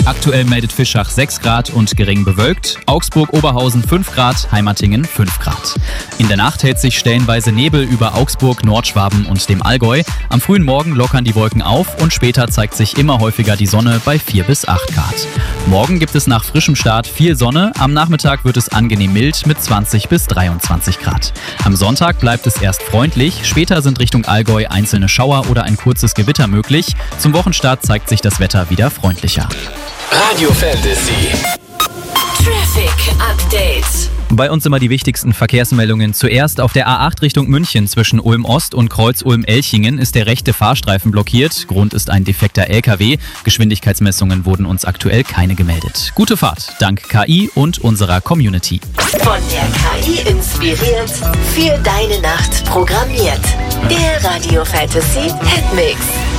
Aktuell meldet Fischach 6 Grad und gering bewölkt. Augsburg-Oberhausen 5 Grad, Heimatingen 5 Grad. In der Nacht hält sich stellenweise Nebel über Augsburg, Nordschwaben und dem Allgäu. Am frühen Morgen lockern die Wolken auf und später zeigt sich immer häufiger die Sonne bei 4 bis 8 Grad. Morgen gibt es nach frischem Start viel Sonne. Am Nachmittag wird es angenehm mild mit 20 bis 23 Grad. Am Sonntag bleibt es erst freundlich. Später sind Richtung Allgäu einzelne Schauer oder ein kurzes Gewitter möglich. Zum Wochenstart zeigt sich das Wetter wieder freundlicher. Radio Fantasy. Traffic Update. Bei uns immer die wichtigsten Verkehrsmeldungen. Zuerst auf der A8 Richtung München zwischen Ulm-Ost und Kreuz-Ulm-Elchingen ist der rechte Fahrstreifen blockiert. Grund ist ein defekter LKW. Geschwindigkeitsmessungen wurden uns aktuell keine gemeldet. Gute Fahrt, dank KI und unserer Community. Von der KI inspiriert, für deine Nacht programmiert. Der Radio Fantasy Hitmix.